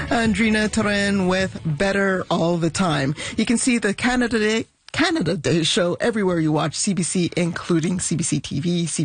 Andrina Turin with Better All the Time. You can see the Canada Day show everywhere you watch CBC, including CBC TV,